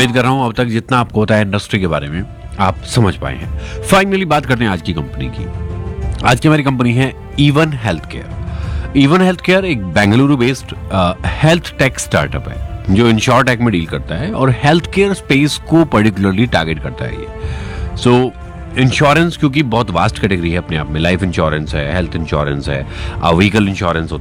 उम्मीद कर रहा हूं अब तक जितना आपको होता है इंडस्ट्री के बारे में आप समझ पाए हैं। फाइनली बात करते हैं आज की कंपनी की। आज की हमारी कंपनी है even health care. Even health care एक Bengaluru based health tech startup है जो इंश्योर टेक में डील करता है और हेल्थ केयर स्पेस को पर्टिकुलरली टारगेट करता है ये। सो इंश्योरेंस क्योंकि बहुत वास्ट कैटेगरी है अपने आप में, लाइफ इंश्योरेंस है, हेल्थ इंश्योरेंस है, व्हीकल इंश्योरेंस